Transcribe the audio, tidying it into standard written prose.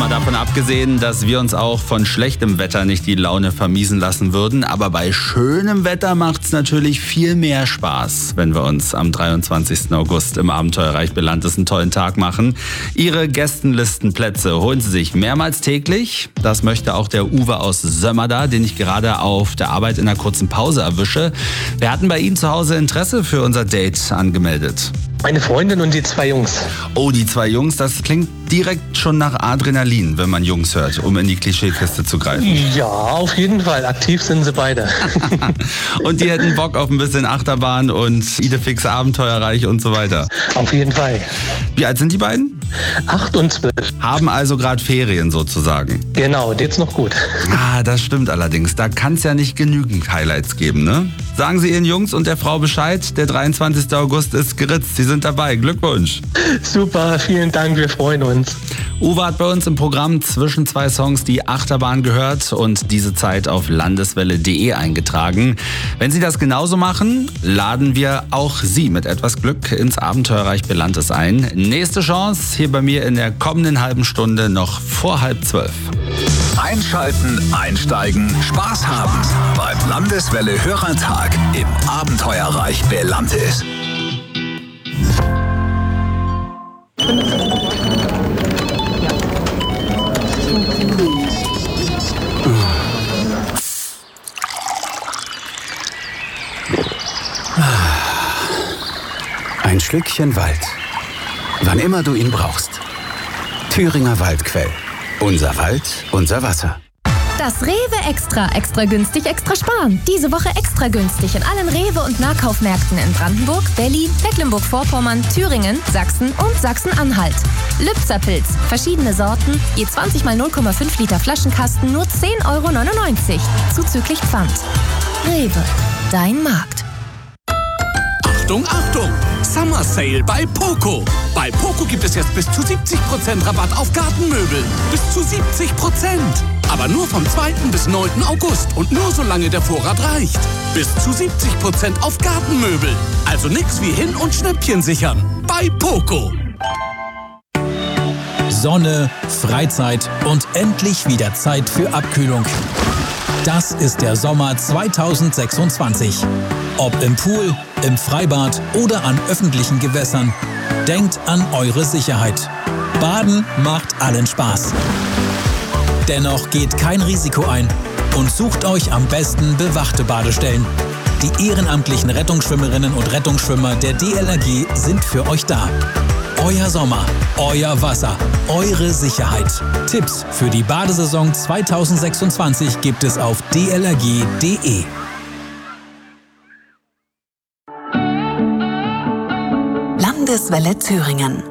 Mal davon abgesehen, dass wir uns auch von schlechtem Wetter nicht die Laune vermiesen lassen würden. Aber bei schönem Wetter macht's natürlich viel mehr Spaß, wenn wir uns am 23. August im Abenteuerreich Belantes einen tollen Tag machen. Ihre Gästenlistenplätze holen Sie sich mehrmals täglich. Das möchte auch der Uwe aus Sömmerda, den ich gerade auf der Arbeit in einer kurzen Pause erwische. Wir hatten bei Ihnen zu Hause Interesse für unser Date angemeldet. Meine Freundin und die 2 Jungs. Oh, die 2 Jungs, das klingt direkt schon nach Adrenalin, wenn man Jungs hört, um in die Klischeekiste zu greifen. Ja, auf jeden Fall. Aktiv sind sie beide. Und die hätten Bock auf ein bisschen Achterbahn und Idefix Abenteuerreich und so weiter. Auf jeden Fall. Wie alt sind die beiden? 8 und 12. Haben also gerade Ferien sozusagen. Genau, geht's noch gut. Ah, das stimmt allerdings. Da kann es ja nicht genügend Highlights geben, ne? Sagen Sie Ihren Jungs und der Frau Bescheid. Der 23. August ist geritzt. Sie sind dabei. Glückwunsch. Super, vielen Dank. Wir freuen uns. Uwe hat bei uns im Programm zwischen 2 Songs die Achterbahn gehört und diese Zeit auf landeswelle.de eingetragen. Wenn Sie das genauso machen, laden wir auch Sie mit etwas Glück ins Abenteuerreich Belantes ein. Nächste Chance hier bei mir in der kommenden halben Stunde noch vor 11:30. Einschalten, einsteigen, Spaß haben beim Landeswelle Hörertag im Abenteuerreich Belantes. Ein Schlückchen Wald. Wann immer du ihn brauchst. Thüringer Waldquell. Unser Wald, unser Wasser. Das Rewe Extra. Extra günstig, extra sparen. Diese Woche extra günstig in allen Rewe- und Nahkaufmärkten in Brandenburg, Berlin, Mecklenburg-Vorpommern, Thüringen, Sachsen und Sachsen-Anhalt. Lübzer-Pilz. Verschiedene Sorten. Je 20 mal 0,5 Liter Flaschenkasten nur 10,99 €. Zuzüglich Pfand. Rewe. Dein Markt. Achtung, Achtung! Summer Sale bei Poco. Bei Poco gibt es jetzt bis zu 70% Rabatt auf Gartenmöbel. Bis zu 70%. Aber nur vom 2. bis 9. August und nur solange der Vorrat reicht. Bis zu 70% auf Gartenmöbel. Also nix wie hin und Schnäppchen sichern. Bei Poco. Sonne, Freizeit und endlich wieder Zeit für Abkühlung. Das ist der Sommer 2026. Ob im Pool, im Freibad oder an öffentlichen Gewässern. Denkt an eure Sicherheit. Baden macht allen Spaß. Dennoch geht kein Risiko ein und sucht euch am besten bewachte Badestellen. Die ehrenamtlichen Rettungsschwimmerinnen und Rettungsschwimmer der DLRG sind für euch da. Euer Sommer, euer Wasser, eure Sicherheit. Tipps für die Badesaison 2026 gibt es auf dlrg.de. Landeswelle Thüringen.